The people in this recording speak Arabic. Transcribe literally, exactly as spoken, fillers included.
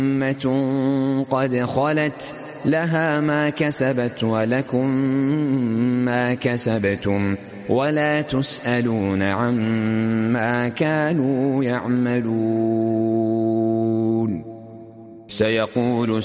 أمة قد خلت لها ما كسبت ولكم ما كسبتم ولا تسألون عما كانوا يعملون. سيقول